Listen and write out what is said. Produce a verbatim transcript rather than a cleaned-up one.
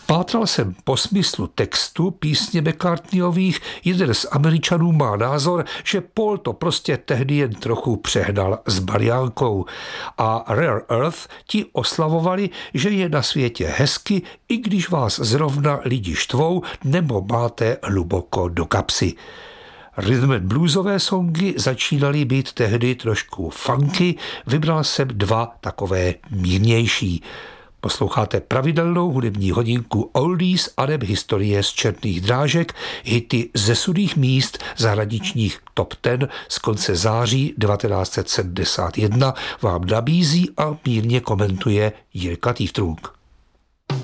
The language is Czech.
Pátral jsem po smyslu textu písně McCartneyových, jeden z Američanů má názor, že Paul to prostě tehdy jen trochu přehnal s bariánkou. A Rare Earth ti oslavovali, že je na světě hezky, i když vás zrovna lidi štvou nebo máte hluboko do kapsy. Rhythm and bluesové songy začínaly být tehdy trošku funky, vybral jsem dva takové mírnější. Posloucháte pravidelnou hudební hodinku Oldies a neb historie z černých drážek, hity ze sudých míst zahraničních top ten z konce září devatenáct set sedmdesát jedna vám nabízí a mírně komentuje Jirka Týftrunk.